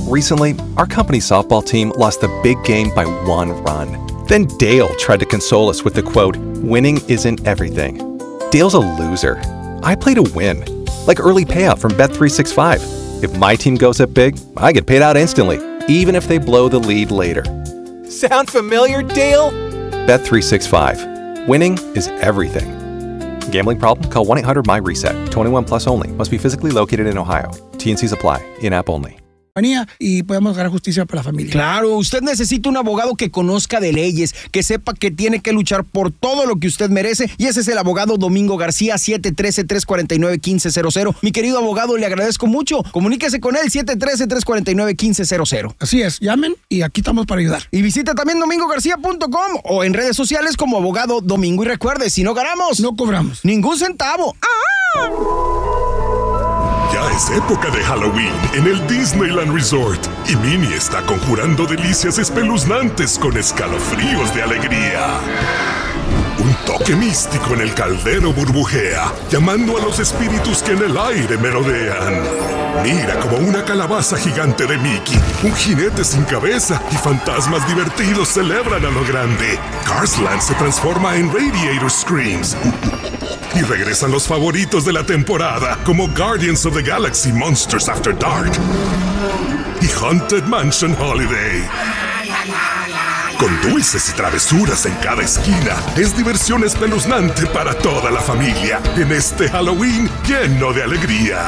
Recently, our company softball team lost the big game by 1 run. Then Dale tried to console us with the quote, "Winning isn't everything." Dale's a loser. I play to win. Like early payout from Bet365. If my team goes up big, I get paid out instantly, even if they blow the lead later. Sound familiar, Dale? Bet365. Winning is everything. Gambling problem? Call 1-800-MY-RESET. 21 plus only. Must be physically located in Ohio. T&Cs apply. In-app only. Y podemos ganar justicia para la familia. Claro, usted necesita un abogado que conozca de leyes, que sepa que tiene que luchar por todo lo que usted merece, y ese es el abogado Domingo García, 713-349-1500. Mi querido abogado, le agradezco mucho. Comuníquese con él, 713-349-1500. Así es, llamen y aquí estamos para ayudar. Y visita también domingogarcía.com o en redes sociales como abogado Domingo. Y recuerde, si no ganamos, no cobramos ningún centavo. ¡Ah! Ya es época de Halloween en el Disneyland Resort y Minnie está conjurando delicias espeluznantes con escalofríos de alegría. Un toque místico en el caldero burbujea, llamando a los espíritus que en el aire merodean. Mira como una calabaza gigante de Mickey, un jinete sin cabeza y fantasmas divertidos celebran a lo grande. Cars Land se transforma en Radiator Screams. Y regresan los favoritos de la temporada, como Guardians of the Galaxy Monsters After Dark y Haunted Mansion Holiday. Con dulces y travesuras en cada esquina, es diversión espeluznante para toda la familia en este Halloween lleno de alegría.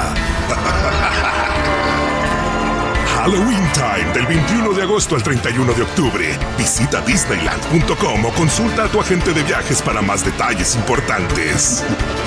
Halloween Time del 21 de agosto al 31 de octubre. Visita Disneyland.com o consulta a tu agente de viajes para más detalles importantes.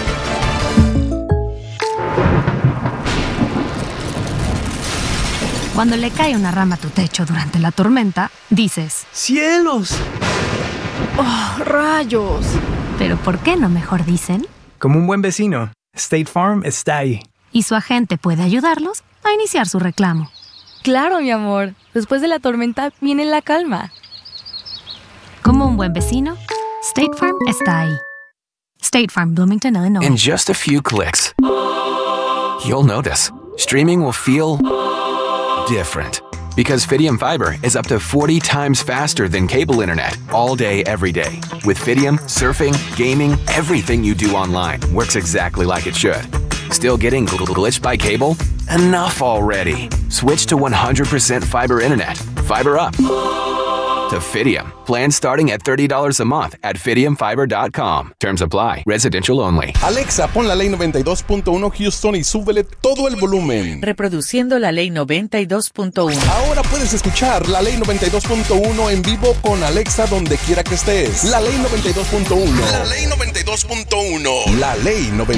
Cuando le cae una rama a tu techo durante la tormenta, dices: ¡Cielos! ¡Oh, rayos! Pero ¿por qué no mejor dicen? Como un buen vecino, State Farm está ahí. Y su agente puede ayudarlos a iniciar su reclamo. Claro, mi amor. Después de la tormenta viene la calma. Como un buen vecino, State Farm está ahí. State Farm, Bloomington, Illinois. In just a few clicks, you'll notice. Streaming will feel different. Because Fidium Fiber is up to 40 times faster than cable internet all day, every day. With Fidium, surfing, gaming, everything you do online works exactly like it should. Still getting glitched by cable? Enough already. Switch to 100% fiber internet. Fiber up. To Fidium. Plans starting at $30 a month at fidiumfiber.com. Terms apply. Residential only. Alexa, pon la ley 92.1 Houston y súbele todo el volumen. Reproduciendo la ley 92.1. Ahora puedes escuchar la ley 92.1 en vivo con Alexa donde quiera que estés. La ley 92.1. La ley 92.1. La ley 92.1.